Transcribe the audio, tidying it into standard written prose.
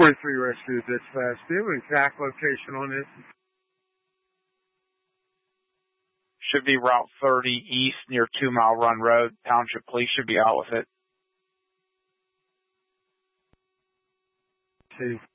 43 Rescue Dispatch. Do you have an exact location on this? Should be Route 30 east near 2 Mile Run Road. Township Police should be out with it. See.